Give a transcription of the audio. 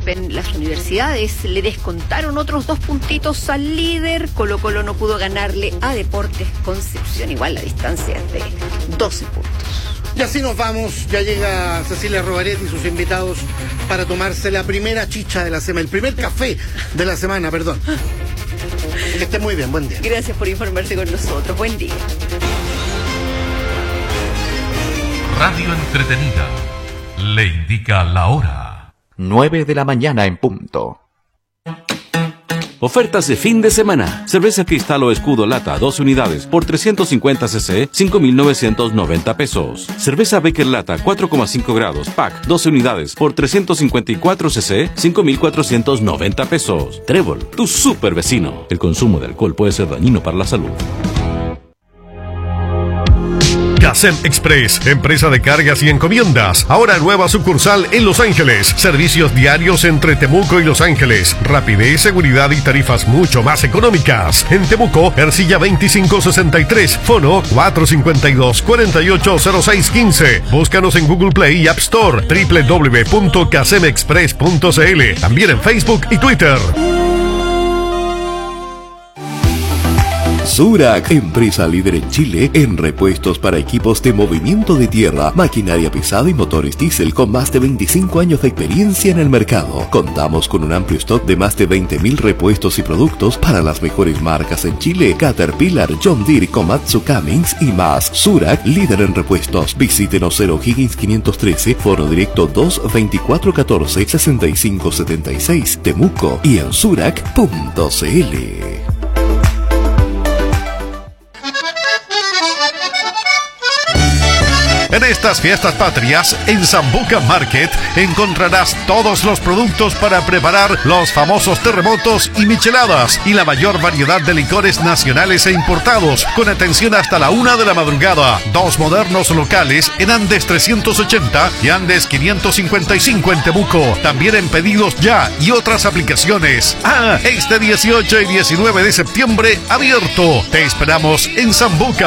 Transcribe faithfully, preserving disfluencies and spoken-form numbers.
En las universidades le descontaron otros dos puntitos al líder. Colo Colo no pudo ganarle a Deportes Concepción. Igual la distancia es de doce puntos. Y así nos vamos. Ya llega Cecilia Robaret y sus invitados para tomarse la primera chicha de la semana, el primer café de la semana, perdón. Que esté muy bien, buen día. Gracias por informarse con nosotros. Buen día. Radio entretenida. Le indica la hora. nueve de la mañana en punto. Ofertas de fin de semana. Cerveza Cristal o Escudo Lata, dos unidades, por trescientos cincuenta centilitros, cinco mil novecientos noventa pesos. Cerveza Becker Lata, cuatro coma cinco grados, pack, doce unidades, por trescientos cincuenta y cuatro centilitros, cinco mil cuatrocientos noventa pesos. Trébol, tu super vecino. El consumo de alcohol puede ser dañino para la salud. Casem Express, empresa de cargas y encomiendas. Ahora nueva sucursal en Los Ángeles. Servicios diarios entre Temuco y Los Ángeles. Rapidez, seguridad y tarifas mucho más económicas. En Temuco, Ercilla veinticinco sesenta y tres. Fono cuatro cinco dos, cuatro ocho cero seis uno cinco. Búscanos en Google Play y App Store. doble u doble u doble u punto casem express punto c l. También en Facebook y Twitter. Zurach, empresa líder en Chile en repuestos para equipos de movimiento de tierra, maquinaria pesada y motores diésel con más de veinticinco años de experiencia en el mercado. Contamos con un amplio stock de más de veinte mil repuestos y productos para las mejores marcas en Chile: Caterpillar, John Deere, Komatsu, Cummins y más. Zurach, líder en repuestos. Visítenos cero Higgins quinientos trece, foro directo dos veinticuatro catorce sesenta y cinco setenta y seis, Temuco y en zurach punto c l. En estas fiestas patrias, en Sambuca Market encontrarás todos los productos para preparar los famosos terremotos y micheladas y la mayor variedad de licores nacionales e importados, con atención hasta la una de la madrugada. Dos modernos locales en Andes trescientos ochenta y Andes quinientos cincuenta y cinco en Temuco. También en Pedidos Ya y otras aplicaciones. Ah, este dieciocho y diecinueve de septiembre abierto. Te esperamos en Sambuca